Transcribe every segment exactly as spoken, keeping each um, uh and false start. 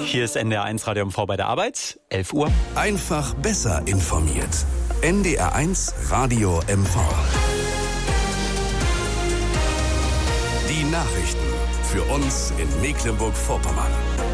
Hier ist N D R eins Radio M V bei der Arbeit, elf Uhr. Einfach besser informiert. N D R eins Radio M V. Die Nachrichten für uns in Mecklenburg-Vorpommern.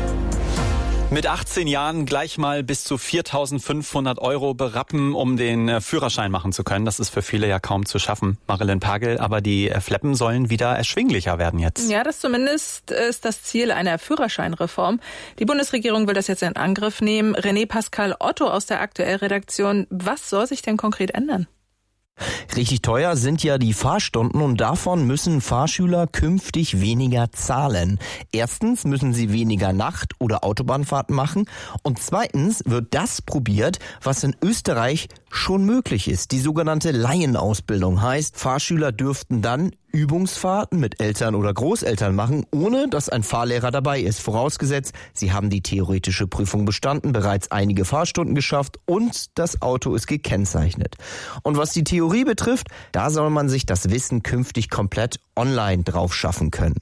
Mit achtzehn Jahren gleich mal bis zu viertausendfünfhundert Euro berappen, um den Führerschein machen zu können. Das ist für viele ja kaum zu schaffen, Marilyn Pagel. Aber die Fleppen sollen wieder erschwinglicher werden jetzt. Ja, das zumindest ist das Ziel einer Führerscheinreform. Die Bundesregierung will das jetzt in Angriff nehmen. René Pascal Otto aus der Aktuell-Redaktion. Was soll sich denn konkret ändern? Richtig teuer sind ja die Fahrstunden und davon müssen Fahrschüler künftig weniger zahlen. Erstens müssen sie weniger Nacht- oder Autobahnfahrten machen und zweitens wird das probiert, was in Österreich schon möglich ist. Die sogenannte Laienausbildung heißt, Fahrschüler dürften dann Übungsfahrten mit Eltern oder Großeltern machen, ohne dass ein Fahrlehrer dabei ist. Vorausgesetzt, sie haben die theoretische Prüfung bestanden, bereits einige Fahrstunden geschafft und das Auto ist gekennzeichnet. Und was die Theorie betrifft, da soll man sich das Wissen künftig komplett online drauf schaffen können.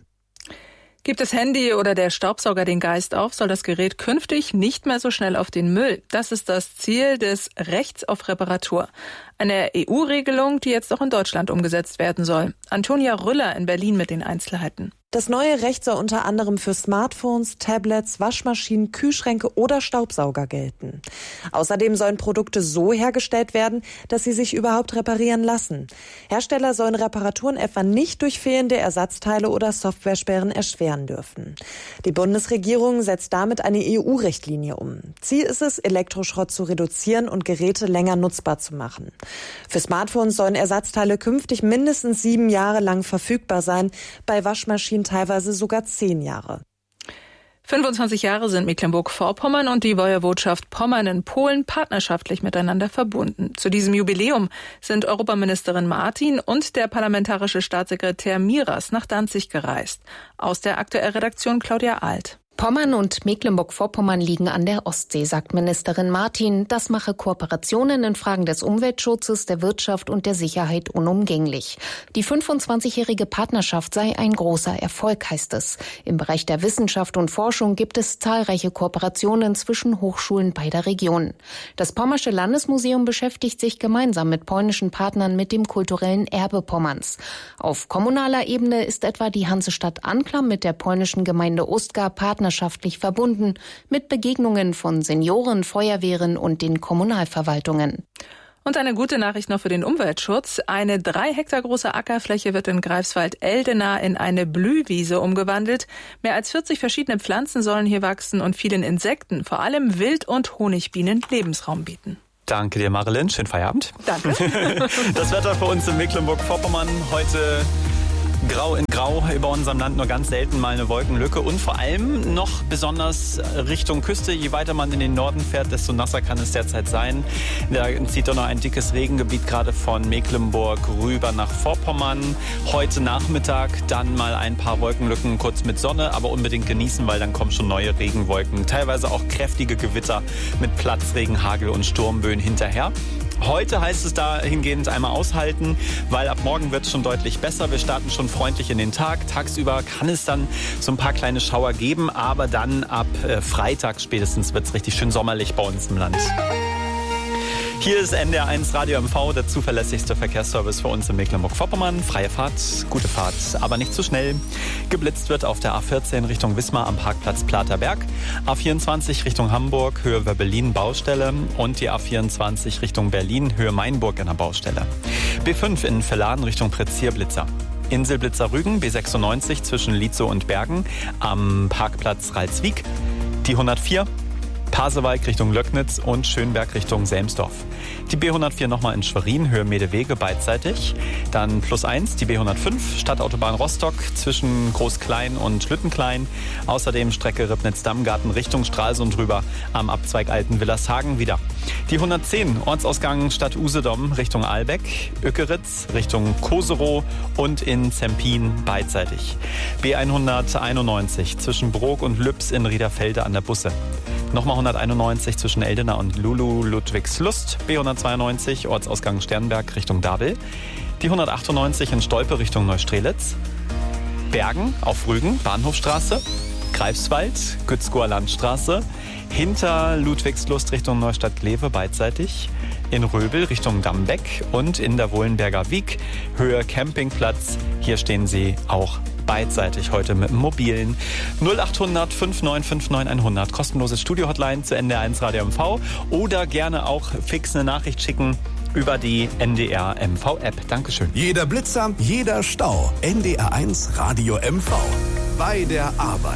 Gibt das Handy oder der Staubsauger den Geist auf, soll das Gerät künftig nicht mehr so schnell auf den Müll. Das ist das Ziel des Rechts auf Reparatur. Eine E U-Regelung, die jetzt auch in Deutschland umgesetzt werden soll. Antonia Rüller in Berlin mit den Einzelheiten. Das neue Recht soll unter anderem für Smartphones, Tablets, Waschmaschinen, Kühlschränke oder Staubsauger gelten. Außerdem sollen Produkte so hergestellt werden, dass sie sich überhaupt reparieren lassen. Hersteller sollen Reparaturen etwa nicht durch fehlende Ersatzteile oder Softwaresperren erschweren dürfen. Die Bundesregierung setzt damit eine E U-Richtlinie um. Ziel ist es, Elektroschrott zu reduzieren und Geräte länger nutzbar zu machen. Für Smartphones sollen Ersatzteile künftig mindestens sieben Jahre lang verfügbar sein, bei Waschmaschinen teilweise sogar zehn Jahre. fünfundzwanzig Jahre sind Mecklenburg-Vorpommern und die Woiwodschaft Pommern in Polen partnerschaftlich miteinander verbunden. Zu diesem Jubiläum sind Europaministerin Martin und der parlamentarische Staatssekretär Miras nach Danzig gereist. Aus der Aktuell-Redaktion Claudia Alt. Pommern und Mecklenburg-Vorpommern liegen an der Ostsee, sagt Ministerin Martin. Das mache Kooperationen in Fragen des Umweltschutzes, der Wirtschaft und der Sicherheit unumgänglich. Die fünfundzwanzigjährige Partnerschaft sei ein großer Erfolg, heißt es. Im Bereich der Wissenschaft und Forschung gibt es zahlreiche Kooperationen zwischen Hochschulen beider Regionen. Das Pommersche Landesmuseum beschäftigt sich gemeinsam mit polnischen Partnern mit dem kulturellen Erbe Pommerns. Auf kommunaler Ebene ist etwa die Hansestadt Anklam mit der polnischen Gemeinde Ustka Partner partnerschaftlich verbunden mit Begegnungen von Senioren, Feuerwehren und den Kommunalverwaltungen. Und eine gute Nachricht noch für den Umweltschutz. Eine drei Hektar große Ackerfläche wird in Greifswald-Eldena in eine Blühwiese umgewandelt. Mehr als vierzig verschiedene Pflanzen sollen hier wachsen und vielen Insekten, vor allem Wild- und Honigbienen, Lebensraum bieten. Danke dir, Marilyn. Schönen Feierabend. Danke. Das Wetter für uns in Mecklenburg-Vorpommern heute grau in grau über unserem Land, nur ganz selten mal eine Wolkenlücke und vor allem noch besonders Richtung Küste. Je weiter man in den Norden fährt, desto nasser kann es derzeit sein. Da zieht doch noch ein dickes Regengebiet gerade von Mecklenburg rüber nach Vorpommern. Heute Nachmittag dann mal ein paar Wolkenlücken kurz mit Sonne, aber unbedingt genießen, weil dann kommen schon neue Regenwolken. Teilweise auch kräftige Gewitter mit Platzregen, Hagel und Sturmböen hinterher. Heute heißt es dahingehend einmal aushalten, weil ab morgen wird es schon deutlich besser. Wir starten schon freundlich in den Tag. Tagsüber kann es dann so ein paar kleine Schauer geben, aber dann ab äh, Freitag spätestens wird es richtig schön sommerlich bei uns im Land. Hier ist N D R eins Radio M V, der zuverlässigste Verkehrsservice für uns in Mecklenburg-Vorpommern. Freie Fahrt, gute Fahrt, aber nicht zu schnell. Geblitzt wird auf der A vierzehn Richtung Wismar am Parkplatz Platerberg. A vierundzwanzig Richtung Hamburg, Höhe Berlin Baustelle. Und die A vierundzwanzig Richtung Berlin, Höhe Mainburg in der Baustelle. B fünf in Verladen Richtung Prezierblitzer. Inselblitzer Rügen, B sechsundneunzig zwischen Lietzow und Bergen am Parkplatz Ralswiek. Die hundertvier. Pasewalk Richtung Löcknitz und Schönberg Richtung Selmsdorf. Die B hundertvier nochmal in Schwerin, Höhe Medewege beidseitig. Dann plus eins, die B hundertfünf, Stadtautobahn Rostock zwischen Groß-Klein und Schlittenklein. Außerdem Strecke Ribnitz-Dammgarten Richtung Stralsund rüber am Abzweig Altenwillershagen wieder. Die hundertzehn, Ortsausgang Stadt Usedom Richtung Ahlbeck, Ökeritz Richtung Koserow und in Zempin beidseitig. B hunderteinundneunzig zwischen Brok und Lübs in Riederfelde an der Busse. Nochmal hunderteinundneunzig zwischen Eldena und Lulu-Ludwigslust. B hundertzweiundneunzig, Ortsausgang Sternberg Richtung Dabel. Die hundertachtundneunzig in Stolpe Richtung Neustrelitz. Bergen auf Rügen, Bahnhofstraße. Greifswald, Gützkower Landstraße, hinter Ludwigslust Richtung Neustadt-Glewe beidseitig, in Röbel Richtung Dambeck und in der Wohlenberger Wiek, Höhe Campingplatz. Hier stehen sie auch beidseitig heute mit dem Mobilen. null acht hundert fünf neun fünf neun hundert, kostenloses Studio-Hotline zu N D R eins Radio M V oder gerne auch fix eine Nachricht schicken über die N D R M V-App. Dankeschön. Jeder Blitzer, jeder Stau. N D R eins Radio M V. Bei der Arbeit.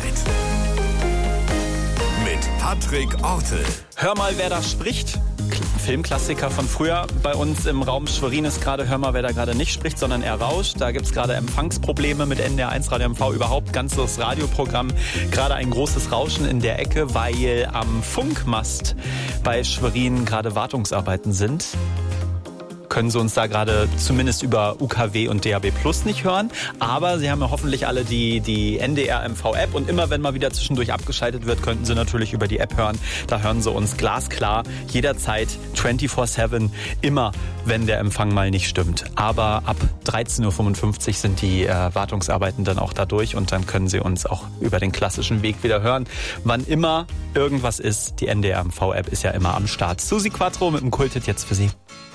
Mit Patrick Ortel. Hör mal, wer da spricht. Filmklassiker von früher. Bei uns im Raum Schwerin ist gerade Hör mal, wer da gerade nicht spricht, sondern er rauscht. Da gibt es gerade Empfangsprobleme mit N D R eins Radio M V. Überhaupt ganzes Radioprogramm. Gerade ein großes Rauschen in der Ecke, weil am Funkmast bei Schwerin gerade Wartungsarbeiten sind. Können Sie uns da gerade zumindest über U K W und D A B Plus nicht hören. Aber Sie haben ja hoffentlich alle die, die N D R M V-App. Und immer wenn mal wieder zwischendurch abgeschaltet wird, könnten Sie natürlich über die App hören. Da hören Sie uns glasklar, jederzeit, vierundzwanzig sieben, immer, wenn der Empfang mal nicht stimmt. Aber ab dreizehn Uhr fünfundfünfzig sind die äh, Wartungsarbeiten dann auch da durch. Und dann können Sie uns auch über den klassischen Weg wieder hören. Wann immer irgendwas ist, die N D R M V-App ist ja immer am Start. Susi Quattro mit dem Kulthit jetzt für Sie.